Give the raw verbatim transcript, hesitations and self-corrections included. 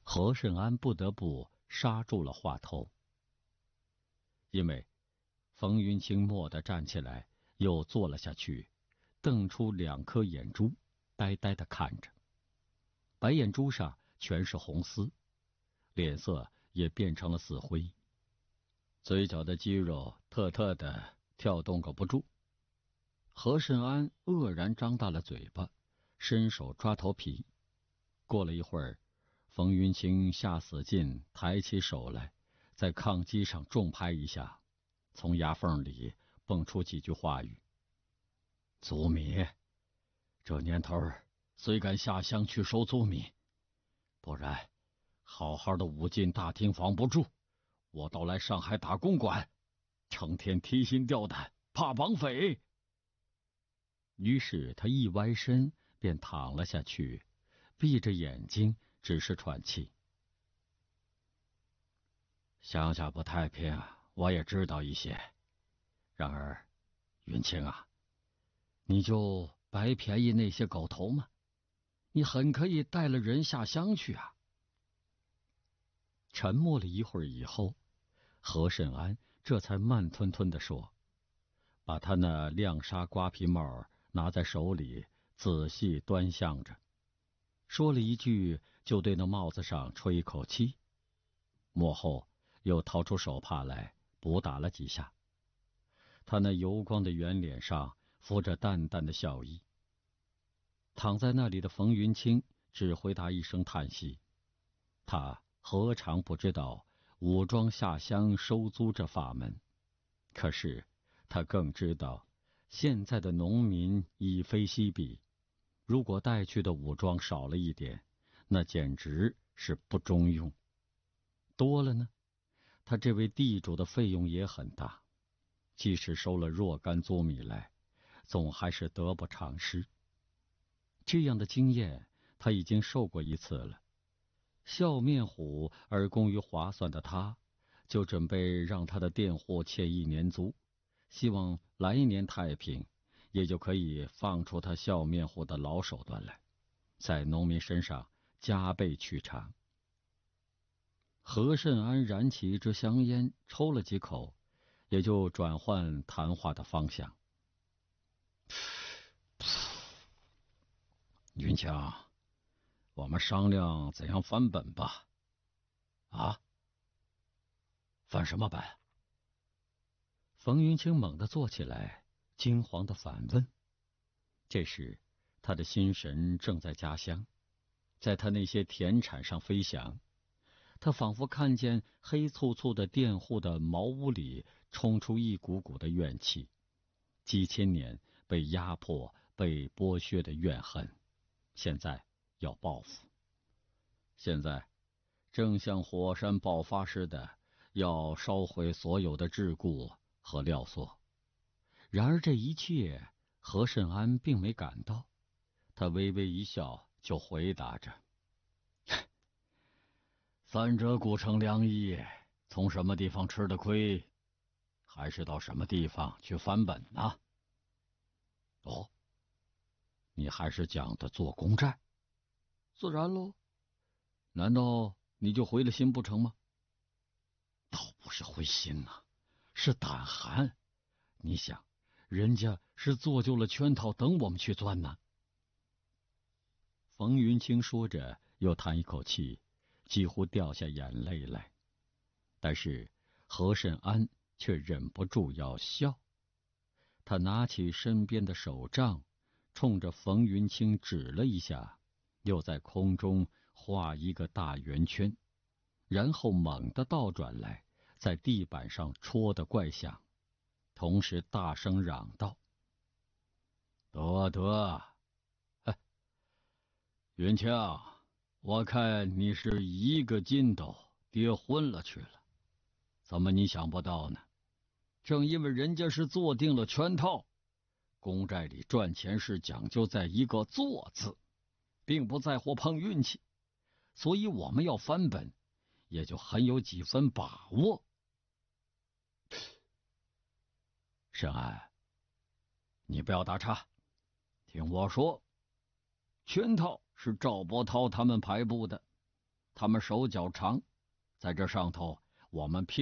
何慎安不得不刹住了话头，因为冯云清蓦地站起来，又坐了下去，瞪出两颗眼珠，呆呆地看着。白眼珠上全是红丝，脸色也变成了死灰，嘴角的肌肉特特的跳动个不住。何慎安愕然张大了嘴巴，伸手抓头皮。过了一会儿，冯云清下死劲抬起手来，在炕机上重拍一下，从牙缝里蹦出几句话语：租米，这年头虽敢下乡去收租米，不然好好的武进大厅防不住，我倒来上海打公馆，成天提心吊胆，怕绑匪。于是他一歪身便躺了下去，闭着眼睛只是喘气。乡下不太平，我也知道一些，然而云清啊，你就白便宜那些狗头吗？你很可以带了人下乡去啊。沉默了一会儿以后，何慎安这才慢吞吞地说，把他那亮纱瓜皮帽拿在手里仔细端详着，说了一句，就对那帽子上吹一口气，幕后又掏出手帕来补打了几下。他那油光的圆脸上浮着淡淡的笑意。躺在那里的冯云清只回答一声叹息，他何尝不知道武装下乡收租这法门，可是他更知道现在的农民已非昔比，如果带去的武装少了一点，那简直是不中用。多了呢，他这位地主的费用也很大，即使收了若干租米来，总还是得不偿失。这样的经验他已经受过一次了。笑面虎而工于划算的他，就准备让他的佃户欠一年租，希望来一年太平，也就可以放出他笑面虎的老手段来，在农民身上加倍去偿。何慎安燃起一支香烟，抽了几口，也就转换谈话的方向。云强，我们商量怎样翻本吧。啊？翻什么本？冯云清猛地坐起来，惊惶地反问。这时他的心神正在家乡，在他那些田产上飞翔。他仿佛看见黑簇簇的佃户的茅屋里冲出一股股的怨气，几千年被压迫被剥削的怨恨，现在要报复，现在正像火山爆发似的要烧毁所有的桎梏和料索。然而这一切何慎安并没感到，他微微一笑，就回答着：三者古城良医，从什么地方吃的亏，还是到什么地方去翻本呢？哦，你还是讲的做公债？自然喽。难道你就回了心不成吗？倒不是灰心呐、啊，是胆寒。你想，人家是做就了圈套等我们去钻呢。冯云清说着，又叹一口气，几乎掉下眼泪来。但是何慎安却忍不住要笑。他拿起身边的手杖，冲着冯云清指了一下，又在空中画一个大圆圈，然后猛地倒转来，在地板上戳得怪响，同时大声嚷道：得得，哎，云清，我看你是一个筋斗跌昏了去了，怎么你想不到呢？正因为人家是做定了圈套，公债里赚钱是讲究在一个做字，并不在乎碰运气，所以我们要翻本，也就很有几分把握。沈安，你不要打岔，听我说，圈套是赵伯涛他们排布的， 他们手脚长，在这上头我们拼